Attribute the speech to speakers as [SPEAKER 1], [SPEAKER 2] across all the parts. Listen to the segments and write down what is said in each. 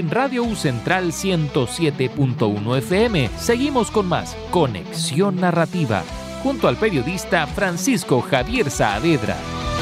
[SPEAKER 1] en Radio U Central 107.1 FM. Seguimos con más Conexión Narrativa, junto al periodista Francisco Javier Saavedra.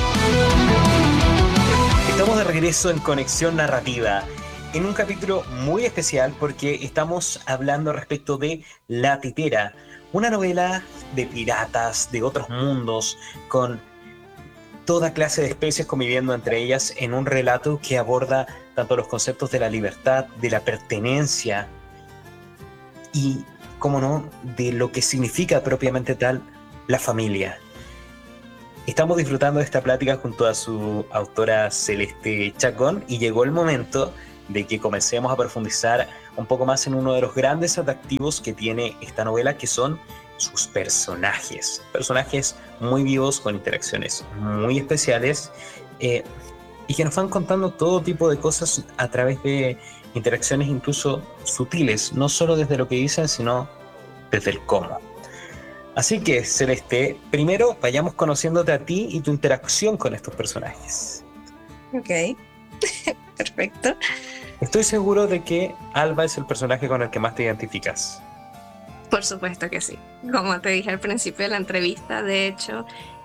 [SPEAKER 2] Estamos de regreso en Conexión Narrativa, en un capítulo muy especial porque estamos hablando respecto de La Tetera, una novela de piratas, de otros mundos, con toda clase de especies conviviendo entre ellas en un relato que aborda tanto los conceptos de la libertad, de la pertenencia y, cómo no, de lo que significa propiamente tal la familia. Estamos disfrutando de esta plática junto a su autora Celeste Chacón y llegó el momento de que comencemos a profundizar un poco más en uno de los grandes atractivos que tiene esta novela, que son sus personajes. Personajes muy vivos, con interacciones muy especiales y que nos van contando todo tipo de cosas a través de interacciones incluso sutiles, no solo desde lo que dicen, sino desde el cómo. Así que, Celeste, primero vayamos conociéndote a ti y tu interacción con estos personajes.
[SPEAKER 3] Ok, perfecto.
[SPEAKER 2] Estoy seguro de que Alba es el personaje con el que más te identificas.
[SPEAKER 3] Por supuesto que sí. Como te dije al principio de la entrevista, de hecho,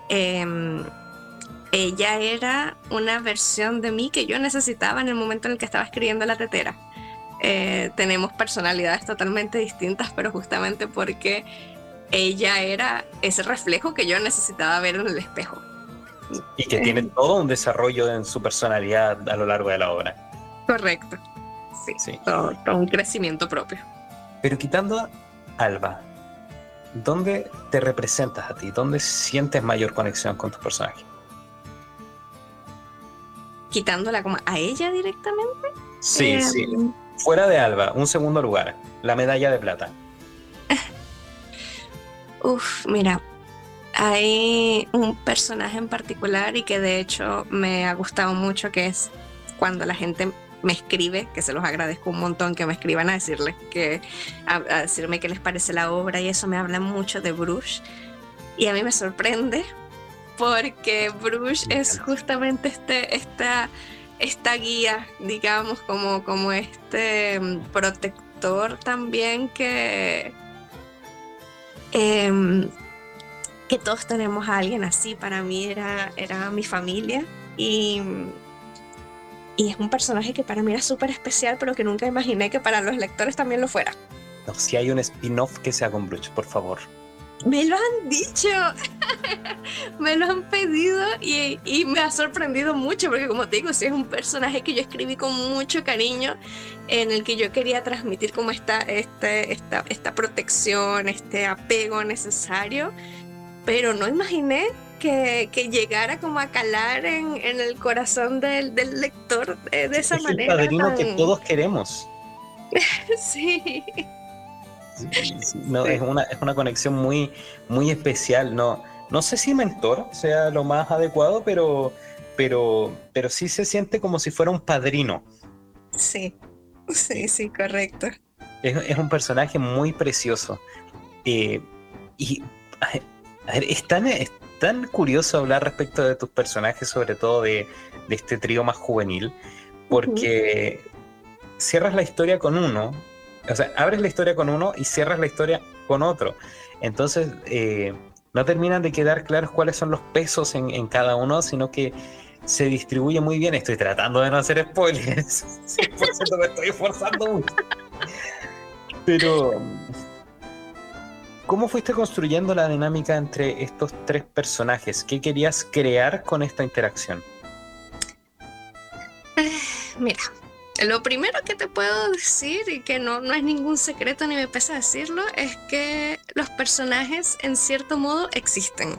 [SPEAKER 3] ella era una versión de mí que yo necesitaba en el momento en el que estaba escribiendo La Tetera. Tenemos personalidades totalmente distintas, pero justamente porque ella era ese reflejo que yo necesitaba ver en el espejo.
[SPEAKER 2] Y que tiene todo un desarrollo en su personalidad a lo largo de la obra.
[SPEAKER 3] Correcto. Sí. Todo un crecimiento propio.
[SPEAKER 2] Pero quitando a Alba, ¿dónde te representas a ti? ¿Dónde sientes mayor conexión con tus personajes?
[SPEAKER 3] Quitándola como a ella directamente.
[SPEAKER 2] Sí. Fuera de Alba, un segundo lugar, la medalla de plata.
[SPEAKER 3] Mira, hay un personaje en particular y que de hecho me ha gustado mucho, que es cuando la gente me escribe, que se los agradezco un montón que me escriban a decirme qué les parece la obra, y eso me habla mucho de Bruges. Y a mí me sorprende porque Bruges es justamente esta guía, digamos, como este protector también que todos tenemos a alguien así. Para mí era mi familia y es un personaje que para mí era súper especial, pero que nunca imaginé que para los lectores también lo fuera.
[SPEAKER 2] No, si hay un spin-off que sea con Bruges, por favor.
[SPEAKER 3] Me lo han dicho, me lo han pedido y me ha sorprendido mucho, porque como te digo, sí es un personaje que yo escribí con mucho cariño, en el que yo quería transmitir como esta protección, este apego necesario, pero no imaginé que llegara como a calar en el corazón del lector de esa manera.
[SPEAKER 2] Es el padrino que todos queremos.
[SPEAKER 3] Sí.
[SPEAKER 2] No, es una conexión muy, muy especial. No sé si mentor sea lo más adecuado, pero sí se siente como si fuera un padrino.
[SPEAKER 3] Sí, correcto.
[SPEAKER 2] Es un personaje muy precioso. Y a ver, es tan curioso hablar respecto de tus personajes, sobre todo de este trío más juvenil, porque cierras la historia con uno. O sea, abres la historia con uno y cierras la historia con otro. Entonces, no terminan de quedar claros cuáles son los pesos en cada uno, sino que se distribuye muy bien. Estoy tratando de no hacer spoilers. 100% me estoy esforzando mucho. Pero, ¿cómo fuiste construyendo la dinámica entre estos tres personajes? ¿Qué querías crear con esta interacción?
[SPEAKER 3] Mira, lo primero que te puedo decir, y que no es ningún secreto ni me pesa decirlo, es que los personajes en cierto modo existen.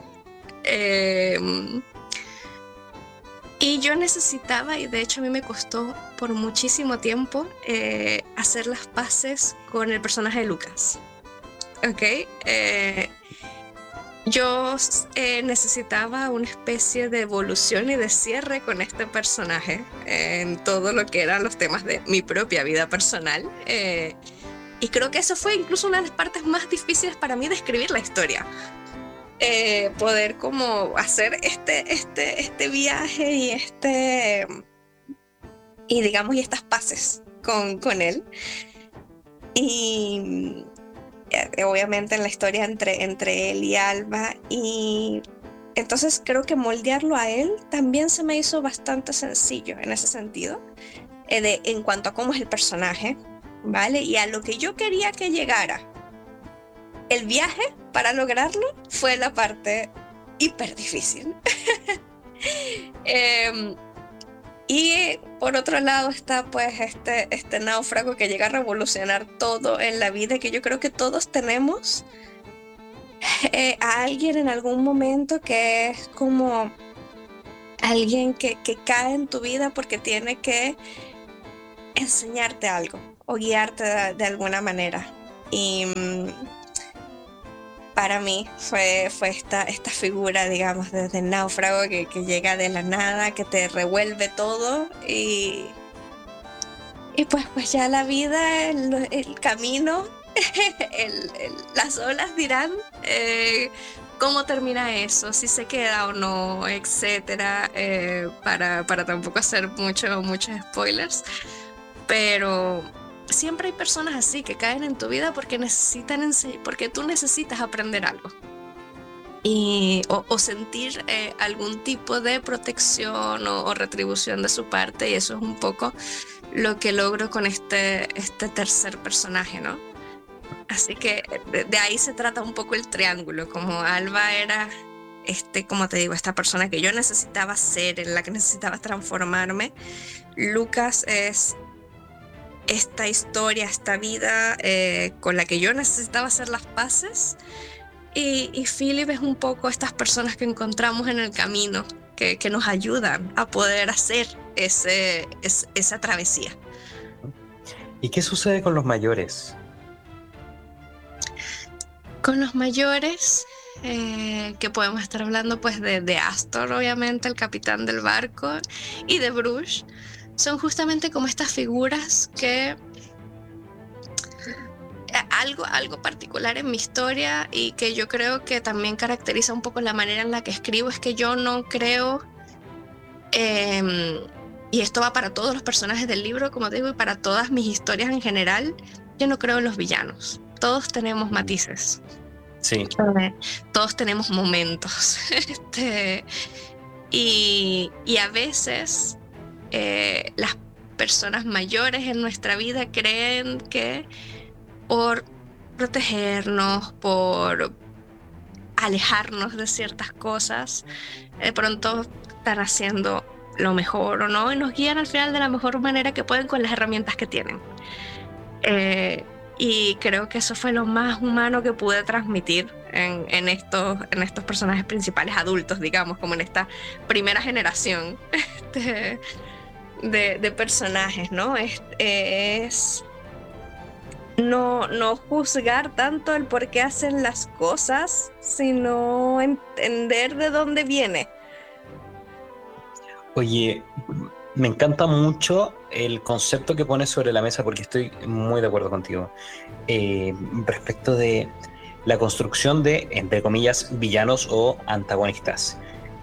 [SPEAKER 3] Y yo necesitaba, y de hecho a mí me costó por muchísimo tiempo, hacer las paces con el personaje de Lucas. ¿Ok? Yo necesitaba una especie de evolución y de cierre con este personaje en todo lo que eran los temas de mi propia vida personal. Y creo que eso fue incluso una de las partes más difíciles para mí de escribir la historia. Poder como hacer este viaje y estas paces con él. Y obviamente en la historia entre él y Alba. Y entonces creo que moldearlo a él también se me hizo bastante sencillo en ese sentido, en cuanto a cómo es el personaje, ¿vale? Y a lo que yo quería que llegara. El viaje para lograrlo fue la parte hiper difícil. Y por otro lado está pues este náufrago que llega a revolucionar todo en la vida, que yo creo que todos tenemos a alguien en algún momento que es como alguien que cae en tu vida porque tiene que enseñarte algo o guiarte de alguna manera. Y para mí fue esta figura, digamos, desde el náufrago que llega de la nada, que te revuelve todo y pues ya la vida, el camino, las olas dirán cómo termina eso, si se queda o no, etcétera, para tampoco hacer muchos spoilers, pero siempre hay personas así que caen en tu vida porque porque tú necesitas aprender algo o sentir algún tipo de protección o retribución de su parte, y eso es un poco lo que logro con este tercer personaje, ¿no? Así que de ahí se trata un poco el triángulo, como Alba era como te digo, esta persona que yo necesitaba ser, en la que necesitaba transformarme. Lucas es esta historia, esta vida con la que yo necesitaba hacer las paces, y Philip es un poco estas personas que encontramos en el camino que nos ayudan a poder hacer esa travesía.
[SPEAKER 2] ¿Y qué sucede con los mayores?
[SPEAKER 3] Con los mayores, que podemos estar hablando pues de Astor, obviamente, el capitán del barco, y de Bruges. Son justamente como estas figuras que algo particular en mi historia, y que yo creo que también caracteriza un poco la manera en la que escribo, es que yo no creo, y esto va para todos los personajes del libro, como te digo, y para todas mis historias en general, yo no creo en los villanos. Todos tenemos matices.
[SPEAKER 2] Sí.
[SPEAKER 3] Todos tenemos momentos. Y a veces las personas mayores en nuestra vida creen que por protegernos, por alejarnos de ciertas cosas, de pronto están haciendo lo mejor o no, y nos guían al final de la mejor manera que pueden con las herramientas que tienen. Y creo que eso fue lo más humano que pude transmitir en estos personajes principales adultos, digamos, como en esta primera generación de personajes, ¿no? Es no juzgar tanto el por qué hacen las cosas, sino entender de dónde viene.
[SPEAKER 2] Oye, me encanta mucho el concepto que pones sobre la mesa, porque estoy muy de acuerdo contigo respecto de la construcción de, entre comillas, villanos o antagonistas.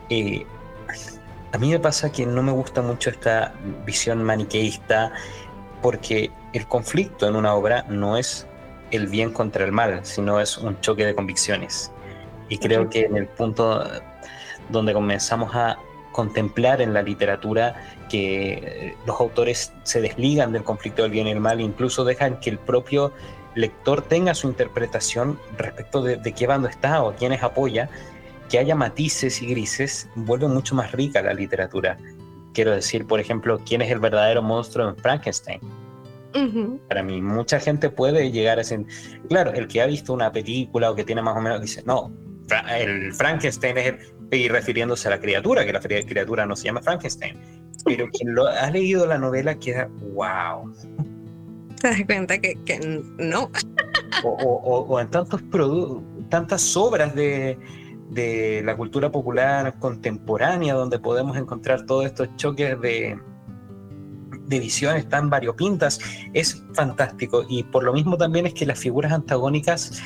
[SPEAKER 2] A mí me pasa que no me gusta mucho esta visión maniqueísta, porque el conflicto en una obra no es el bien contra el mal, sino es un choque de convicciones. Y creo que en el punto donde comenzamos a contemplar en la literatura que los autores se desligan del conflicto del bien y el mal, incluso dejan que el propio lector tenga su interpretación respecto de qué bando está o a quiénes apoya, que haya matices y grises, vuelve mucho más rica la literatura. Quiero decir, por ejemplo, quién es el verdadero monstruo en Frankenstein. Uh-huh. Para mí, mucha gente puede llegar a decir, claro, el que ha visto una película o que tiene más o menos, dice, no, el Frankenstein es y refiriéndose a la criatura, que la criatura no se llama Frankenstein, pero quien lo ha leído la novela queda wow.
[SPEAKER 3] Te das cuenta que no.
[SPEAKER 2] o en tantas obras de la cultura popular contemporánea, donde podemos encontrar todos estos choques de visiones tan variopintas, es fantástico. Y por lo mismo también es que las figuras antagónicas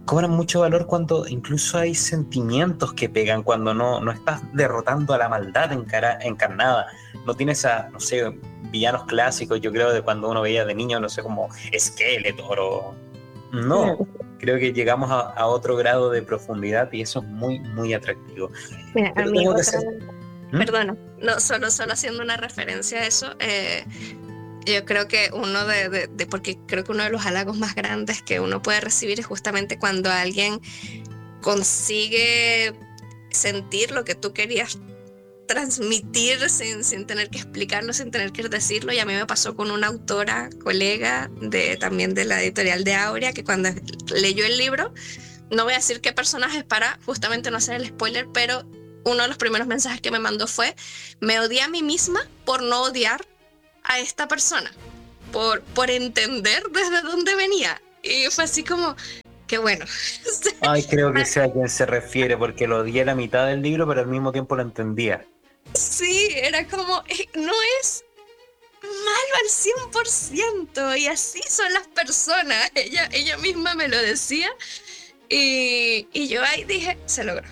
[SPEAKER 2] cobran mucho valor cuando incluso hay sentimientos que pegan, cuando no estás derrotando a la maldad encarnada. No tienes a, no sé, villanos clásicos, yo creo, de cuando uno veía de niño, no sé, como Skeletor o... No, creo que llegamos a otro grado de profundidad y eso es muy, muy atractivo.
[SPEAKER 3] Mira, a
[SPEAKER 2] Pero
[SPEAKER 3] mí
[SPEAKER 2] tengo que
[SPEAKER 3] otra,
[SPEAKER 2] ser... ¿Mm?
[SPEAKER 3] perdona, no, solo haciendo una referencia a eso, yo creo que porque creo que uno de los halagos más grandes que uno puede recibir es justamente cuando alguien consigue sentir lo que tú querías transmitir sin tener que explicarlo, sin tener que decirlo. Y a mí me pasó con una autora, colega también de la editorial de Aurea, que cuando leyó el libro, no voy a decir qué personajes para justamente no hacer el spoiler, pero uno de los primeros mensajes que me mandó fue: me odié a mí misma por no odiar a esta persona, por entender desde dónde venía. Y fue así como, qué bueno.
[SPEAKER 2] Ay, creo que sé a quién se refiere, porque lo odié a la mitad del libro, pero al mismo tiempo lo entendía.
[SPEAKER 3] Sí, era como, no es malo al 100%, y así son las personas. Ella misma me lo decía, y yo ahí dije, se logró.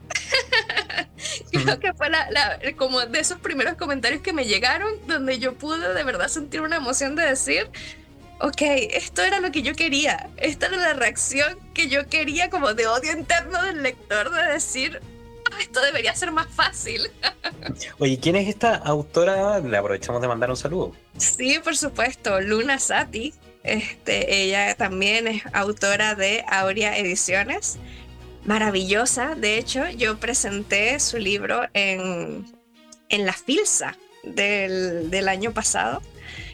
[SPEAKER 3] Creo que fue como de esos primeros comentarios que me llegaron, donde yo pude de verdad sentir una emoción de decir, ok, esto era lo que yo quería, esta era la reacción que yo quería, como de odio interno del lector, de decir, esto debería ser más fácil.
[SPEAKER 2] Oye, ¿quién es esta autora? Le aprovechamos de mandar un saludo.
[SPEAKER 3] Sí, por supuesto, Luna Sati. Ella también es autora de Aurea Ediciones. Maravillosa. De hecho, yo presenté su libro en la Filsa del año pasado.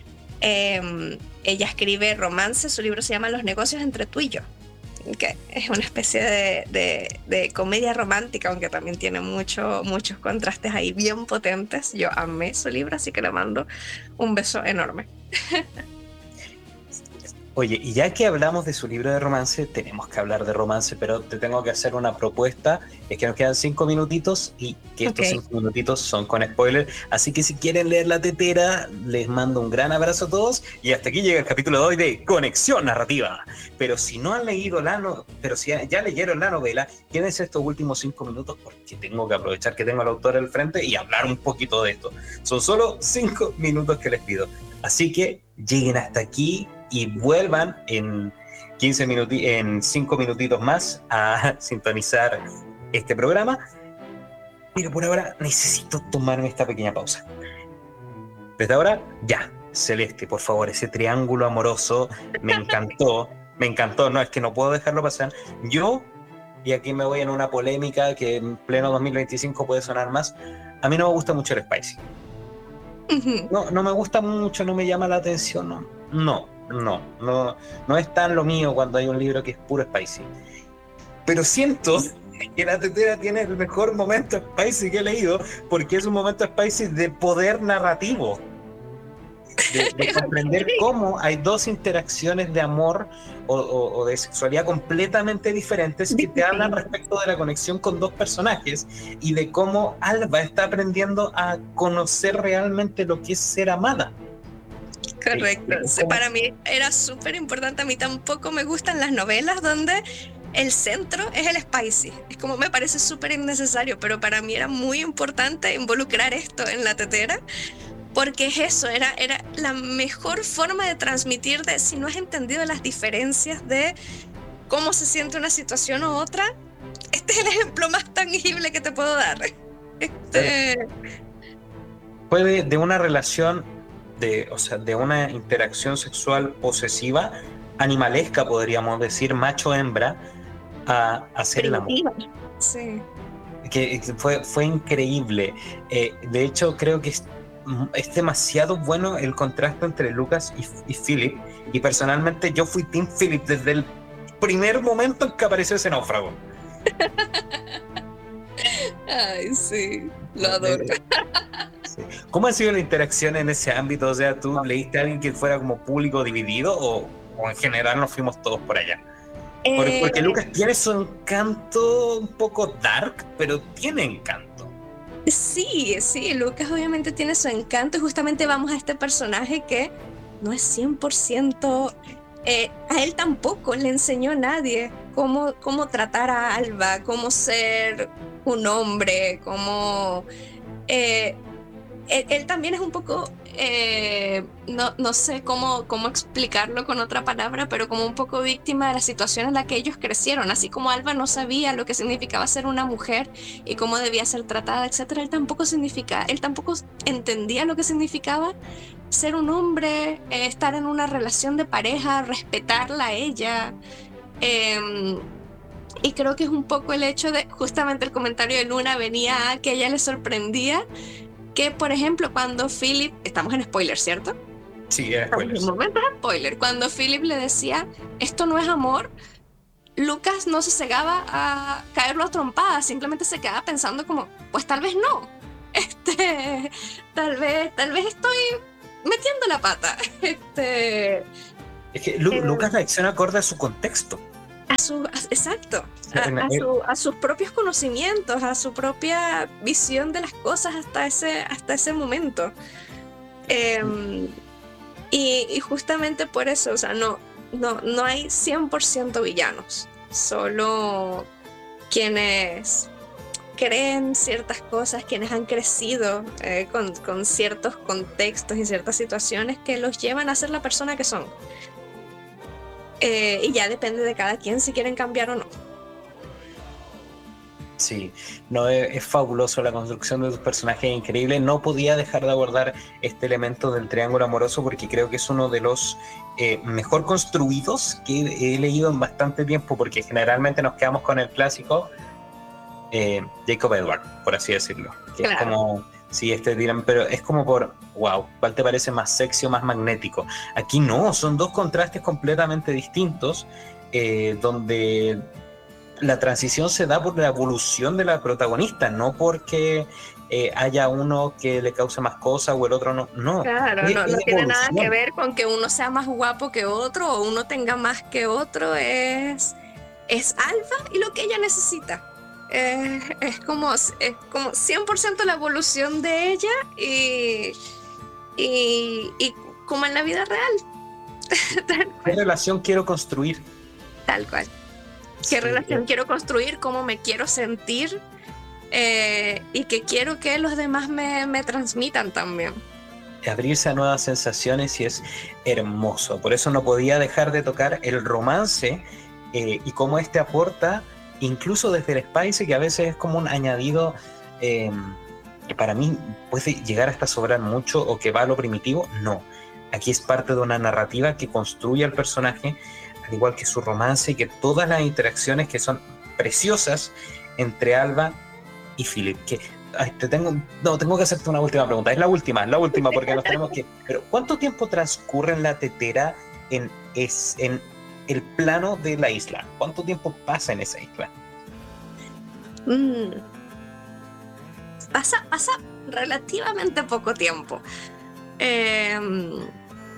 [SPEAKER 3] Ella escribe romance, su libro se llama Los negocios entre tú y yo, que es una especie de comedia romántica, aunque también tiene muchos contrastes ahí bien potentes. Yo amé su libro, así que le mando un beso enorme.
[SPEAKER 2] Oye, y ya que hablamos de su libro de romance, tenemos que hablar de romance, pero te tengo que hacer una propuesta. Es que nos quedan 5 minutitos y que estos 5 minutitos son con spoiler. Así que si quieren leer La Tetera, les mando un gran abrazo a todos. Y hasta aquí llega el capítulo de hoy de Conexión Narrativa. Pero si no han leído pero si ya leyeron la novela, quédense estos últimos 5 minutos porque tengo que aprovechar que tengo al autor al frente y hablar un poquito de esto. Son solo 5 minutos que les pido. Así que lleguen hasta aquí y vuelvan en 5 minutitos más a sintonizar este programa. Pero por ahora necesito tomarme esta pequeña pausa. Desde ahora, ya, Celeste, por favor, ese triángulo amoroso me encantó, no, es que no puedo dejarlo pasar. Yo, y aquí me voy en una polémica que en pleno 2025 puede sonar más, a mí no me gusta mucho el spicy. No me gusta mucho, no me llama la atención, no es tan lo mío cuando hay un libro que es puro spicy. Pero siento que La Tetera tiene el mejor momento spicy que he leído, porque es un momento spicy de poder narrativo, de comprender cómo hay dos interacciones de amor o de sexualidad completamente diferentes que te hablan respecto de la conexión con dos personajes y de cómo Alba está aprendiendo a conocer realmente lo que es ser amada.
[SPEAKER 3] Correcto. Para mí era súper importante. A mí tampoco me gustan las novelas donde el centro es el spicy. Es como, me parece súper innecesario, pero para mí era muy importante involucrar esto en La Tetera, porque es eso, era la mejor forma de transmitir, de si no has entendido las diferencias de cómo se siente una situación u otra, este es el ejemplo más tangible que te puedo dar.
[SPEAKER 2] Puede de una relación de una interacción sexual posesiva, animalesca, podríamos decir, macho-hembra, a hacer el amor.
[SPEAKER 3] Sí.
[SPEAKER 2] Que fue increíble. De hecho, creo que es demasiado bueno el contraste entre Lucas y Philip, y personalmente yo fui Team Philip desde el primer momento en que apareció ese náufrago.
[SPEAKER 3] Ay, sí, lo adoro.
[SPEAKER 2] Sí. ¿Cómo ha sido la interacción en ese ámbito? O sea, ¿tú leíste a alguien que fuera como público dividido o en general nos fuimos todos por allá? Porque Lucas tiene su encanto un poco dark, pero tiene encanto.
[SPEAKER 3] Sí, Lucas obviamente tiene su encanto, y justamente vamos a este personaje que no es 100% a él tampoco le enseñó a nadie cómo tratar a Alba, cómo ser un hombre, cómo... él también es un poco, no sé cómo explicarlo con otra palabra, pero como un poco víctima de la situación en la que ellos crecieron. Así como Alba no sabía lo que significaba ser una mujer y cómo debía ser tratada, etcétera, él tampoco entendía lo que significaba ser un hombre, estar en una relación de pareja, respetarla a ella. Y creo que es un poco el hecho de, justamente el comentario de Luna venía a que a ella le sorprendía que, por ejemplo, cuando Philip, estamos en spoiler, ¿cierto?
[SPEAKER 2] Sí, es spoiler.
[SPEAKER 3] En momento es spoiler. Cuando Philip le decía, esto no es amor, Lucas no se cegaba a caerlo a trompadas, simplemente se quedaba pensando como, pues tal vez no. Tal vez estoy metiendo la pata.
[SPEAKER 2] Es que Lucas reacciona acorde a su contexto.
[SPEAKER 3] Exacto, a sus propios conocimientos, a su propia visión de las cosas hasta ese momento. Y justamente por eso, o sea, no hay 100% villanos, solo quienes creen ciertas cosas, quienes han crecido con ciertos contextos y ciertas situaciones que los llevan a ser la persona que son. Y ya depende de cada quien si quieren cambiar o no.
[SPEAKER 2] Sí, no, es fabuloso, la construcción de tus personajes es increíble. No podía dejar de abordar este elemento del triángulo amoroso porque creo que es uno de los mejor construidos que he leído en bastante tiempo, porque generalmente nos quedamos con el clásico Jacob Edward, por así decirlo, que claro. Es como, sí, dirán, pero es como por, wow, ¿cuál te parece más sexy o más magnético? Aquí no, son dos contrastes completamente distintos, donde la transición se da por la evolución de la protagonista, no porque haya uno que le cause más cosas o el otro no.
[SPEAKER 3] Claro, no tiene nada que ver con que uno sea más guapo que otro o uno tenga más que otro, es Alba y lo que ella necesita. Es como 100% la evolución de ella y como en la vida real.
[SPEAKER 2] ¿Qué relación quiero construir?
[SPEAKER 3] Tal cual. ¿Qué relación quiero construir? ¿Cómo me quiero sentir? Y que quiero que los demás me transmitan también.
[SPEAKER 2] Abrirse a nuevas sensaciones y es hermoso. Por eso no podía dejar de tocar el romance y cómo este aporta, incluso desde el spice, que a veces es como un añadido que para mí puede llegar hasta sobrar mucho o que va a lo primitivo. No, aquí es parte de una narrativa que construye al personaje, al igual que su romance y que todas las interacciones que son preciosas entre Alba y Philip. Que tengo que hacerte una última pregunta. Es la última porque nos tenemos que... Pero ¿cuánto tiempo transcurre en la tetera en el plano de la isla? ¿Cuánto tiempo pasa en esa isla?
[SPEAKER 3] Pasa relativamente poco tiempo. En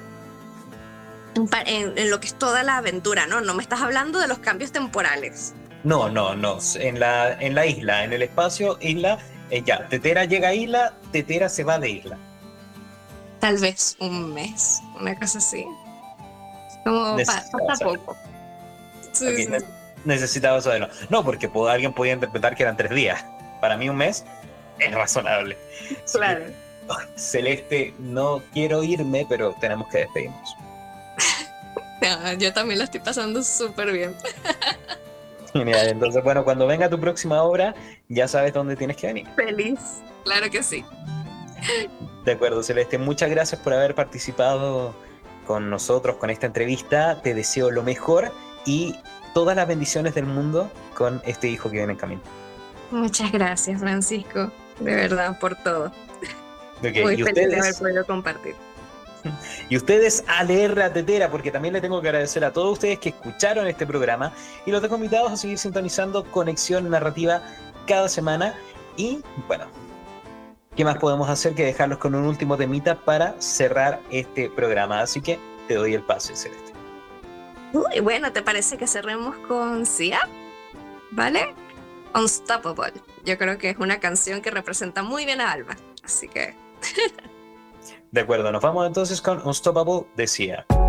[SPEAKER 3] lo que es toda la aventura, ¿no? No me estás hablando de los cambios temporales.
[SPEAKER 2] No. En la isla, en el espacio, isla, ya. Tetera llega a isla, Tetera se va de isla.
[SPEAKER 3] Tal vez un mes, una cosa así. Como pasa poco. Sí,
[SPEAKER 2] okay, sí. Necesitaba saberlo. No, porque alguien podía interpretar que eran 3 días. Para mí un mes es razonable.
[SPEAKER 3] Claro.
[SPEAKER 2] Celeste, no quiero irme, pero tenemos que despedirnos.
[SPEAKER 3] No, yo también la estoy pasando súper bien.
[SPEAKER 2] Genial, entonces bueno, cuando venga tu próxima obra, ya sabes dónde tienes que venir.
[SPEAKER 3] Feliz, claro que sí.
[SPEAKER 2] De acuerdo, Celeste, muchas gracias por haber participado con nosotros, con esta entrevista. Te deseo lo mejor y todas las bendiciones del mundo con este hijo que viene en camino.
[SPEAKER 3] Muchas gracias, Francisco, de verdad, por todo.
[SPEAKER 2] Okay,
[SPEAKER 3] muy feliz de haber podido compartir.
[SPEAKER 2] Y ustedes a leer la tetera, porque también le tengo que agradecer a todos ustedes que escucharon este programa y los dejo invitados a seguir sintonizando Conexión Narrativa cada semana. Y bueno, ¿qué más podemos hacer que dejarlos con un último temita para cerrar este programa? Así que te doy el pase, Celeste.
[SPEAKER 3] Uy, bueno, ¿te parece que cerremos con Sia? ¿Vale? Unstoppable. Yo creo que es una canción que representa muy bien a Alba, así que...
[SPEAKER 2] De acuerdo, nos vamos entonces con Unstoppable de Sia.